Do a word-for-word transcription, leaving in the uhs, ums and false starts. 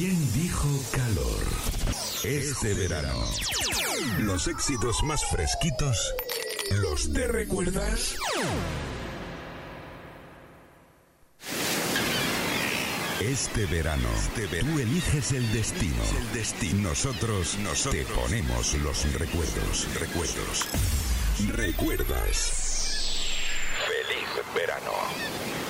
¿Quién dijo calor? Este verano, los éxitos más fresquitos, ¿los te recuerdas? Este verano, este verano, tú eliges el destino. El destino. Nosotros, nosotros te ponemos los recuerdos. Recuerdos. ¿Recuerdas? Feliz verano.